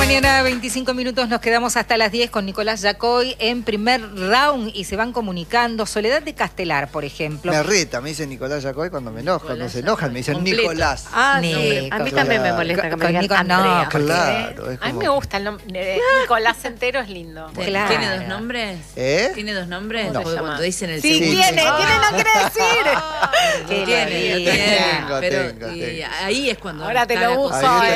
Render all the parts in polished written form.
mañana, 25 minutos, nos quedamos hasta las 10 con Nicolás Yacoy en primer round y se van comunicando. Soledad de Castelar, por ejemplo. Me reta, me dice Nicolás Yacoy cuando me enojo. Cuando se enojan me dicen completo. Nicolás. Ah, sí. A mí también me molesta que me digan Andrea. No, claro. Es como... A mí me gusta el nombre. Nicolás entero es lindo. Claro. ¿Tiene dos nombres? ¿Tiene dos nombres? No. Porque cuando dicen el Sí, segundo. tiene, no quiere decir. Tengo. Y ahí es cuando... Ahora te lo uso.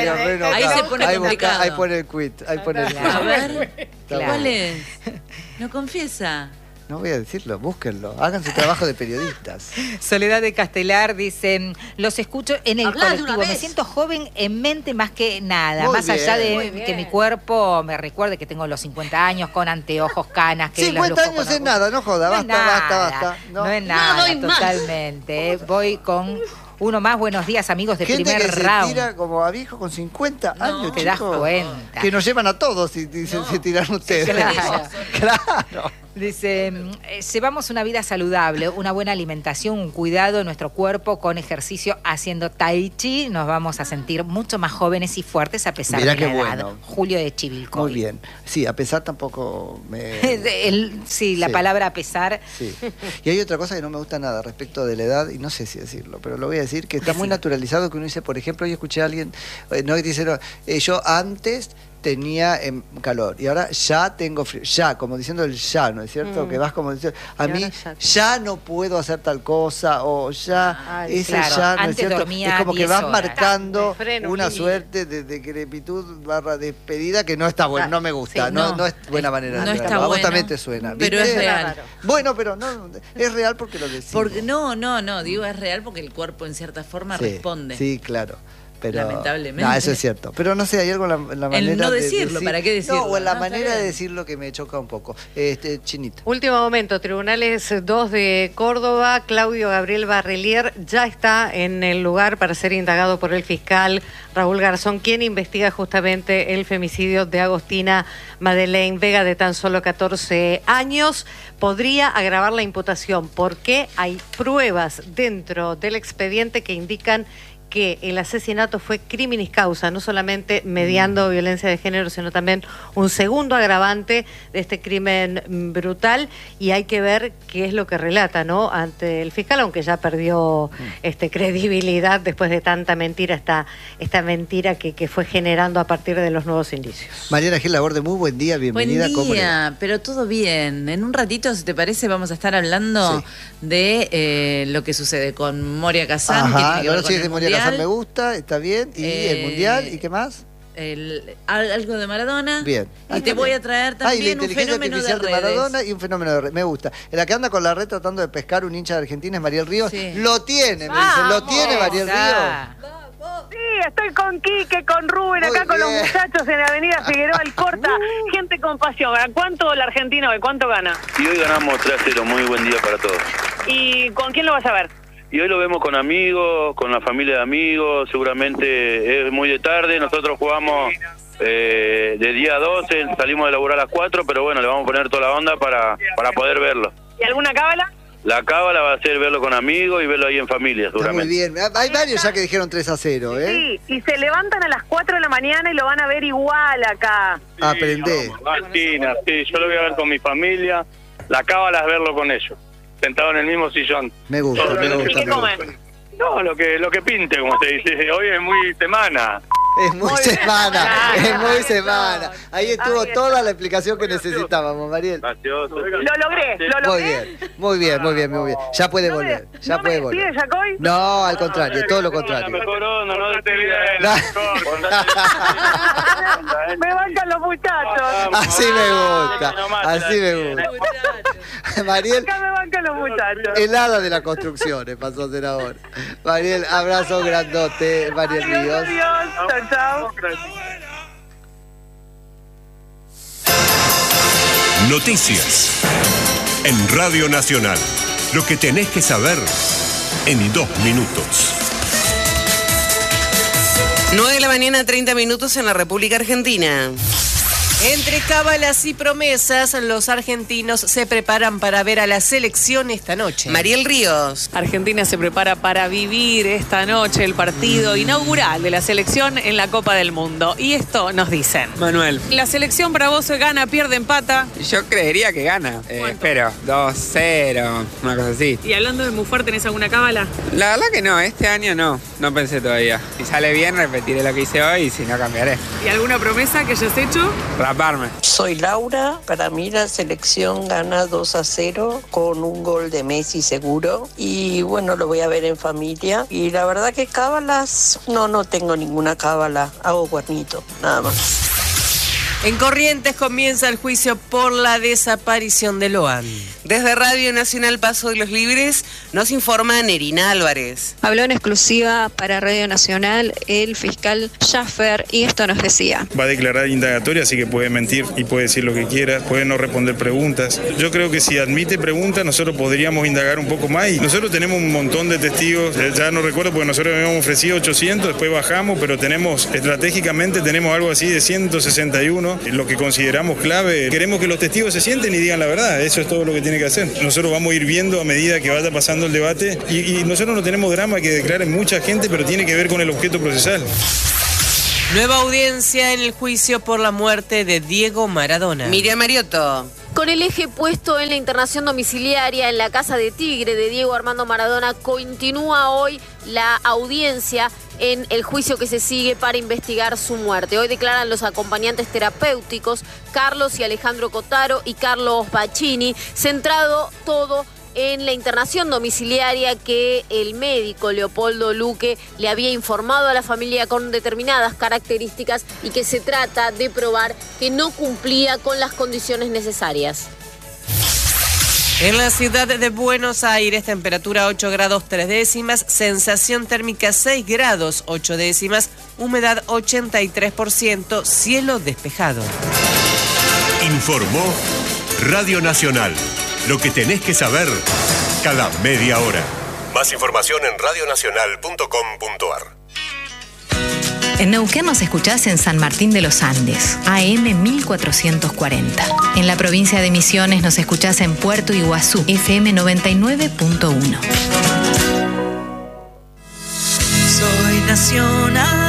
Ahí se pone complicado. Ahí pone el quit. Ahí pone el A ver, Claro. ¿cuál es? No confiesa. No voy a decirlo, búsquenlo. Hagan su trabajo de periodistas. Soledad de Castelar dice, los escucho en el Hablá de colectivo, una me vez. siento joven en mente más que nada, Muy más bien, allá muy de bien. que mi cuerpo me recuerde que tengo los 50 años con anteojos, canas, que 50 los lujos años con es nada, no joda, No es basta. nada, No. No es nada, doy más. totalmente. Voy con uno más. Buenos días, amigos de Gente primer que se round. tira como a viejo con 50 años, te das chicos, cuenta. que nos llevan a todos y se tiran ustedes. Claro. Claro. Dice, llevamos una vida saludable, una buena alimentación, un cuidado de nuestro cuerpo con ejercicio, haciendo tai chi, nos vamos a sentir mucho más jóvenes y fuertes a pesar Mirá de la qué edad. bueno. Julio de Chivilcoy. Muy bien. Sí, a pesar tampoco me... Sí, la Sí. palabra a pesar. Sí. Y hay otra cosa que no me gusta nada respecto de la edad, y no sé si decirlo, pero lo voy a decir, que está muy naturalizado que uno dice, por ejemplo, hoy escuché a alguien, no, que dice, no, yo antes tenía calor y ahora ya tengo frío, ya, como diciendo el ya, ¿no es cierto? Que vas como diciendo, a Y mí ahora ya no puedo hacer tal cosa, o ya, Ay, ese claro, ya, ¿no es antes cierto? dormía Es como que 10 vas horas. marcando Me freno, una sí. suerte de decrepitud / despedida que no está bueno, no me gusta, Sí, no es buena manera no de está verlo. A vos bueno, también te suena, pero ¿viste? es real. Bueno, pero no, es real porque lo decimos. Porque no, digo es real porque el cuerpo en cierta forma Sí, responde. Sí, claro. Pero, Lamentablemente. No, eso es cierto. Pero no sé, hay algo en la manera no de decirlo, decir, ¿para qué decirlo? No, o en la No, está manera de bien. decirlo que me choca un poco. Chinito. Último momento, Tribunales 2 de Córdoba, Claudio Gabriel Barrelier ya está en el lugar para ser indagado por el fiscal Raúl Garzón, quien investiga justamente el femicidio de Agostina Madeleine Vega, de tan solo 14 años. Podría agravar la imputación porque hay pruebas dentro del expediente que indican que el asesinato fue criminis causa, no solamente mediando violencia de género, sino también un segundo agravante de este crimen brutal, y hay que ver qué es lo que relata, ¿no?, ante el fiscal, aunque ya perdió credibilidad después de tanta mentira, esta mentira que fue generando a partir de los nuevos indicios. Mariana Gil Laborde, muy buen día, bienvenida. Buen ¿Cómo le va? día, pero todo bien. En un ratito, si te parece, vamos a estar hablando Sí. de lo que sucede con Moria Kazan. que Ajá, tiene que la ver noche con de el Moria Mundial, Kazan me gusta, está bien. Y el Mundial, ¿y qué más? algo de Maradona. Bien. Y te voy a traer Ah, y la también un inteligencia fenómeno de artificial de redes. Maradona y un fenómeno de red. Me gusta. La que anda con la red tratando de pescar un hincha de Argentina es Mariel Ríos. Sí. Lo tiene, me dicen. ¿Lo tiene Mariel Ríos? Sí, estoy con Quique, con Rubén, Muy acá con los bien. muchachos en la avenida Figueroa Alcorta. Gente con pasión. ¿A cuánto la Argentina hoy? ¿Cuánto gana? Y hoy ganamos 3-0, muy buen día para todos. ¿Y con quién lo vas a ver? Y hoy lo vemos con amigos, con la familia de amigos, seguramente es muy de tarde, nosotros jugamos de día a 12, salimos de laburar a las 4, pero bueno, le vamos a poner toda la onda para poder verlo. ¿Y alguna cábala? La cábala va a ser verlo con amigos y verlo ahí en familia, Está muy seguramente. bien. Hay varios ya que dijeron 3-0, ¿eh? Sí, y se levantan a las 4 de la mañana y lo van a ver igual acá. Aprendé. Argentina, sí, yo lo voy a ver con mi familia, la cábala es verlo con ellos, sentado en el mismo sillón. Me gusta, me ¿Y gusta. qué Me gusta. comen? No, lo que pinte, como se dice, hoy es muy semana. Es muy Muy bien. semana, Claro, es muy ahí semana. está. Ahí estuvo Ahí está. toda la explicación que necesitábamos, Mariel. Gracioso. Lo logré, lo Muy logré. bien, muy bien, muy bien, muy bien. Ya puede ¿No me- volver, ya no puede me volver. despides, Jacoy? No, al contrario, todo lo La contrario. mejor onda, no te olvides. Me bancan los muchachos. Así me gusta, así me gusta. Mariel, Acá me bancan los muchachos. el hada de las construcciones pasó a ser ahora. Mariel, abrazo grandote, Mariel Adiós, Ríos. adiós. Chao, chao. Noticias en Radio Nacional. Lo que tenés que saber en 2 minutos. 9 de la mañana, 30 minutos en la República Argentina. Entre cábalas y promesas, los argentinos se preparan para ver a la selección esta noche. Mariel Ríos. Argentina se prepara para vivir esta noche el partido inaugural de la selección en la Copa del Mundo. Y esto nos dicen. Manuel. La selección para vos gana, pierde, empata. Yo creería que gana. Espero, 2-0, una cosa así. Y hablando de Mufar, ¿tenés alguna cábala? La verdad que no, este año no pensé todavía. Si sale bien, repetiré lo que hice hoy y si no, cambiaré. ¿Y alguna promesa que hayas hecho? Raparme. Soy Laura, para mí la selección gana 2-0 con un gol de Messi seguro y bueno, lo voy a ver en familia y la verdad que cábalas, no tengo ninguna cábala, hago cuernito, nada más. En Corrientes comienza el juicio por la desaparición de Loan. Desde Radio Nacional Paso de los Libres nos informa Nerina Álvarez. Habló en exclusiva para Radio Nacional el fiscal Schaffer y esto nos decía. Va a declarar indagatoria, así que puede mentir y puede decir lo que quiera, puede no responder preguntas. Yo creo que si admite preguntas nosotros podríamos indagar un poco más y nosotros tenemos un montón de testigos, ya no recuerdo porque nosotros habíamos ofrecido 800, después bajamos, pero estratégicamente tenemos algo así de 161. Lo que consideramos clave, queremos que los testigos se sienten y digan la verdad, eso es todo lo que tiene que hacer. Nosotros vamos a ir viendo a medida que vaya pasando el debate y nosotros no tenemos drama que declare mucha gente, pero tiene que ver con el objeto procesal. Nueva audiencia en el juicio por la muerte de Diego Maradona. Miriam Mariotto. Con el eje puesto en la internación domiciliaria en la Casa de Tigre de Diego Armando Maradona, continúa hoy la audiencia en el juicio que se sigue para investigar su muerte. Hoy declaran los acompañantes terapéuticos Carlos y Alejandro Cotaro y Carlos Bacchini, centrado todo en la internación domiciliaria que el médico Leopoldo Luque le había informado a la familia con determinadas características y que se trata de probar que no cumplía con las condiciones necesarias. En la ciudad de Buenos Aires, temperatura 8 grados 3 décimas, sensación térmica 6 grados 8 décimas, humedad 83%, cielo despejado. Informó Radio Nacional. Lo que tenés que saber cada media hora. Más información en radionacional.com.ar. En Neuquén nos escuchás en San Martín de los Andes, AM 1440. En la provincia de Misiones nos escuchás en Puerto Iguazú, FM 99.1. Soy nacional.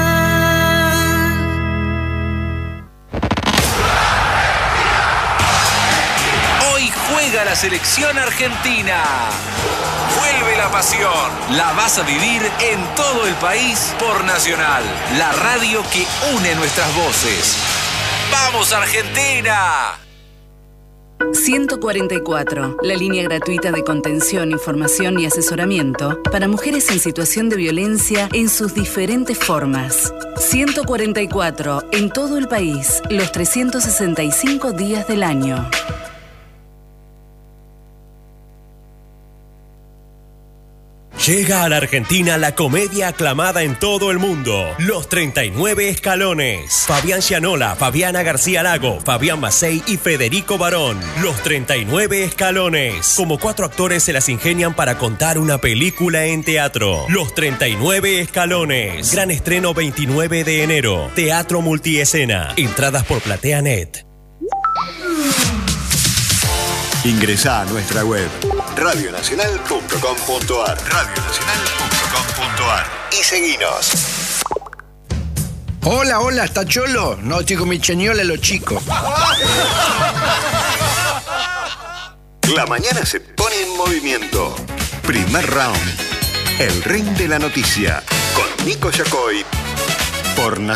Juega la selección argentina. Vuelve la pasión. La vas a vivir en todo el país por Nacional, la radio que une nuestras voces. ¡Vamos, Argentina! 144, la línea gratuita de contención, información y asesoramiento para mujeres en situación de violencia en sus diferentes formas. 144, en todo el país, los 365 días del año. Llega a la Argentina la comedia aclamada en todo el mundo, Los 39 Escalones. Fabián Gianola, Fabiana García Lago, Fabián Macei y Federico Barón. Los 39 Escalones. Como 4 actores se las ingenian para contar una película en teatro. Los 39 Escalones. Gran estreno 29 de enero. Teatro multiescena. Entradas por PlateaNet. Ingresá a nuestra web radionacional.com.ar y seguinos. Hola, ¿está Cholo? No, estoy con mi cheñola los chicos. La mañana se pone en movimiento. Primer round. El ring de la noticia. Con Nico Yacoy. Por